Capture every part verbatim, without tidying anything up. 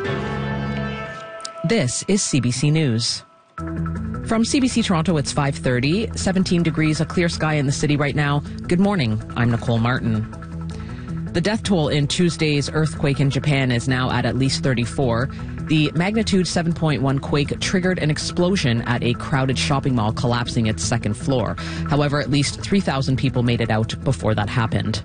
This is C B C News. From C B C Toronto, it's five thirty, seventeen degrees, a clear sky in the city right now. Good morning, I'm Nicole Martin. The death toll in Tuesday's earthquake in Japan is now at at least thirty-four. The magnitude seven point one quake triggered an explosion at a crowded shopping mall, collapsing its second floor. However, at least three thousand people made it out before that happened.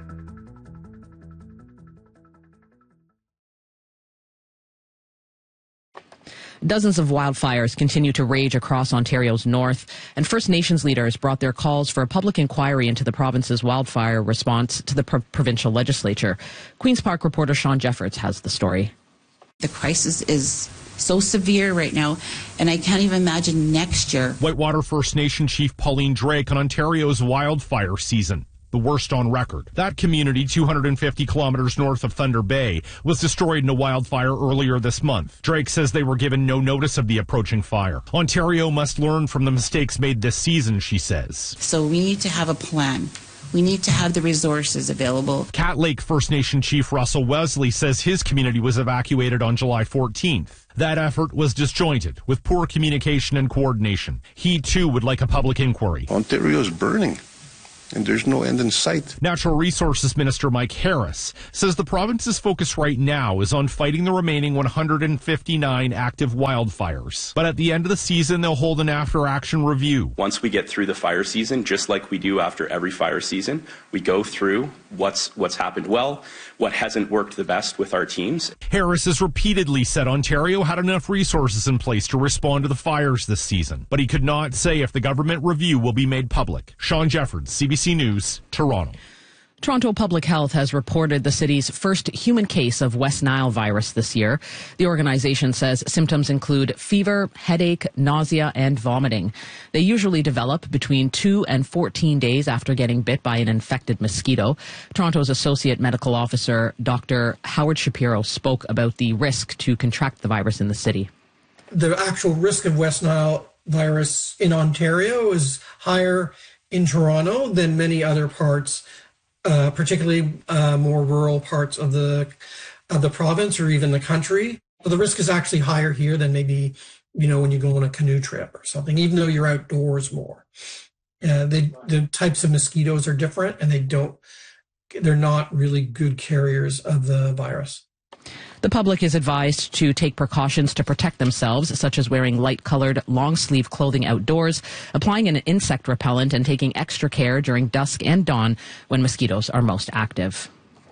Dozens of wildfires continue to rage across Ontario's north, and First Nations leaders brought their calls for a public inquiry into the province's wildfire response to the pro- provincial legislature. Queen's Park reporter Sean Jeffords has the story. The crisis is so severe right now, and I can't even imagine next year. Whitewater First Nation Chief Pauline Drake on Ontario's wildfire season, the worst on record. That community, two hundred fifty kilometers north of Thunder Bay, was destroyed in a wildfire earlier this month. Drake says they were given no notice of the approaching fire. Ontario must learn from the mistakes made this season, she says. So we need to have a plan. We need to have the resources available. Cat Lake First Nation Chief Russell Wesley says his community was evacuated on July fourteenth. That effort was disjointed, with poor communication and coordination. He, too, would like a public inquiry. Ontario's burning, and there's no end in sight. Natural Resources Minister Mike Harris says the province's focus right now is on fighting the remaining one hundred fifty-nine active wildfires. But at the end of the season, they'll hold an after-action review. Once we get through the fire season, just like we do after every fire season, we go through what's what's happened well, what hasn't worked the best with our teams. Harris has repeatedly said Ontario had enough resources in place to respond to the fires this season, but he could not say if the government review will be made public. Sean Jeffords, C B C News, Toronto. Toronto Public Health has reported the city's first human case of West Nile virus this year. The organization says symptoms include fever, headache, nausea, and vomiting. They usually develop between two and fourteen days after getting bit by an infected mosquito. Toronto's Associate Medical Officer, Doctor Howard Shapiro, spoke about the risk to contract the virus in the city. The actual risk of West Nile virus in Ontario is higher in Toronto than many other parts, uh, particularly uh, more rural parts of the of the province or even the country. So the risk is actually higher here than maybe, you know, when you go on a canoe trip or something, even though you're outdoors more. Uh, they, the types of mosquitoes are different, and they don't, they're not really good carriers of the virus. The public is advised to take precautions to protect themselves, such as wearing light-colored, long-sleeve clothing outdoors, applying an insect repellent, and taking extra care during dusk and dawn when mosquitoes are most active.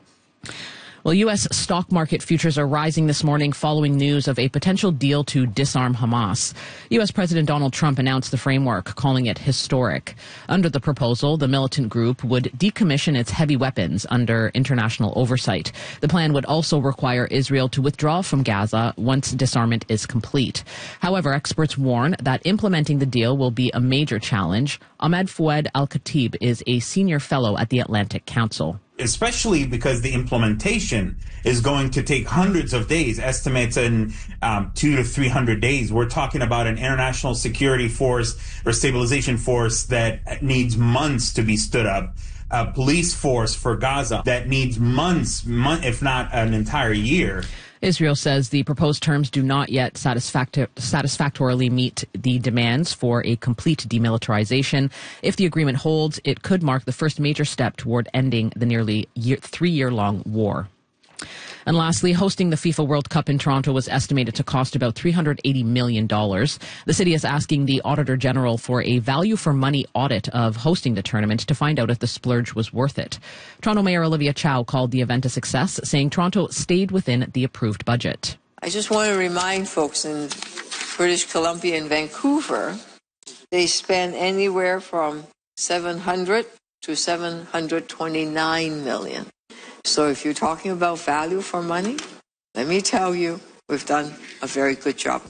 Well, U S stock market futures are rising this morning following news of a potential deal to disarm Hamas. U S President Donald Trump announced the framework, calling it historic. Under the proposal, the militant group would decommission its heavy weapons under international oversight. The plan would also require Israel to withdraw from Gaza once disarmament is complete. However, experts warn that implementing the deal will be a major challenge. Ahmed Fouad Al-Khatib is a senior fellow at the Atlantic Council. Especially because the implementation is going to take hundreds of days, estimates in um, two to three hundred days. We're talking about an international security force or stabilization force that needs months to be stood up, a police force for Gaza that needs months, month, if not an entire year. Israel says the proposed terms do not yet satisfactor- satisfactorily meet the demands for a complete demilitarization. If the agreement holds, it could mark the first major step toward ending the nearly year, three-year-long war. And lastly, hosting the FIFA World Cup in Toronto was estimated to cost about three hundred eighty million dollars. The city is asking the Auditor General for a value-for-money audit of hosting the tournament to find out if the splurge was worth it. Toronto Mayor Olivia Chow called the event a success, saying Toronto stayed within the approved budget. I just want to remind folks in British Columbia and Vancouver, they spend anywhere from seven hundred to seven hundred twenty-nine million. So if you're talking about value for money, let me tell you, we've done a very good job.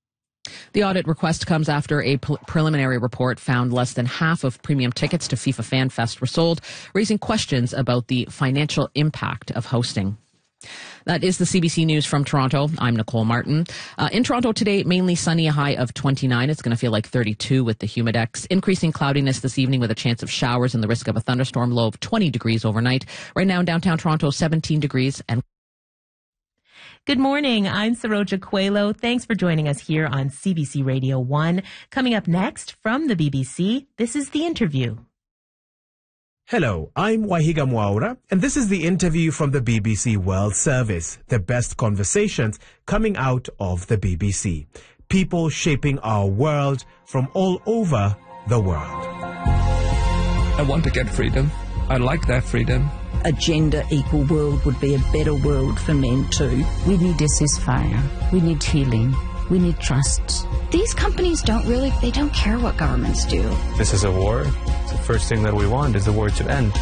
The audit request comes after a pre- preliminary report found less than half of premium tickets to FIFA Fan Fest were sold, raising questions about the financial impact of hosting. That is the C B C News from Toronto. I'm Nicole Martin. Uh, in Toronto today, mainly sunny, a high of twenty-nine. It's going to feel like thirty-two with the humidex. Increasing cloudiness this evening with a chance of showers and the risk of a thunderstorm, low of twenty degrees overnight. Right now in downtown Toronto, seventeen degrees. And Good morning. I'm Saroja Coelho. Thanks for joining us here on C B C Radio one. Coming up next from the B B C, this is The Interview. Hello, I'm Wahiga Mwaura, and this is The Interview from the B B C World Service, the best conversations coming out of the B B C. People shaping our world from all over the world. I want to get freedom. I like that freedom. A gender equal world would be a better world for men too. We need a ceasefire. We need healing. We need trust. These companies don't really, they don't care what governments do. This is a war. The first thing that we want is the war to end.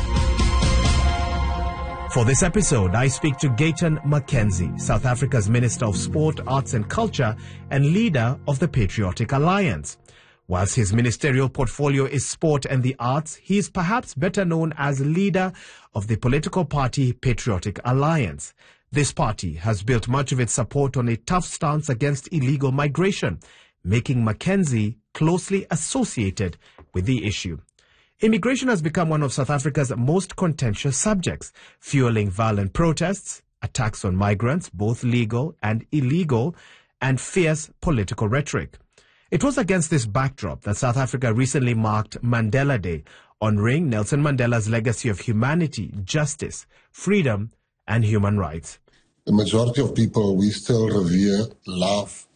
For this episode, I speak to Gayton McKenzie, South Africa's Minister of Sport, Arts and Culture and leader of the Patriotic Alliance. Whilst his ministerial portfolio is sport and the arts, he is perhaps better known as leader of the political party Patriotic Alliance. This party has built much of its support on a tough stance against illegal migration, making McKenzie closely associated with the issue. Immigration has become one of South Africa's most contentious subjects, fueling violent protests, attacks on migrants, both legal and illegal, and fierce political rhetoric. It was against this backdrop that South Africa recently marked Mandela Day, honoring Nelson Mandela's legacy of humanity, justice, freedom, and human rights. The majority of people we still revere, love,